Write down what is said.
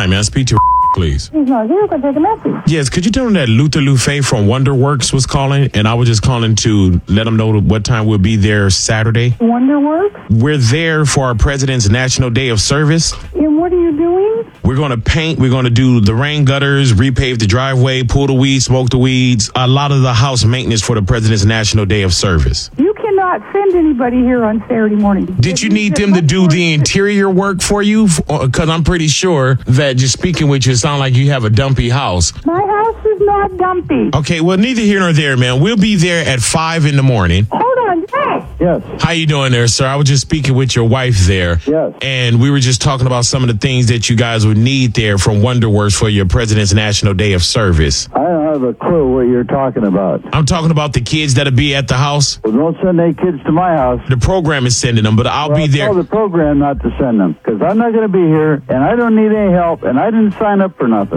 line, man. Speak to please. He's not here. Can I take a message? Yes, could you tell him that Luther Lufe from WonderWorks was calling, and I was just calling to let him know what time we'll be there Saturday. WonderWorks? We're there for our President's National Day of Service. And what are you doing? We're going to paint. We're going to do the rain gutters, repave the driveway, pull the weeds, smoke the weeds. A lot of the house maintenance for the President's National Day of Service. You cannot send anybody here on Saturday morning. Did you need them to do the interior work for you? Because I'm pretty sure that just speaking with you, it sounds like you have a dumpy house. My house is not dumpy. Okay, well, neither here nor there, man. We'll be there at 5 in the morning. Hold on, Jack. Yes. How you doing there, sir? I was just speaking with your wife there. Yes. And we were just talking about some of the things that you guys would need there from WonderWorks for your President's National Day of Service. I don't have a clue what you're talking about. I'm talking about the kids that'll be at the house. Well, don't send any kids to my house. The program is sending them, but I'll be there. Tell the program not to send them, because I'm not going to be here, and I don't need any help, and I didn't sign up for nothing.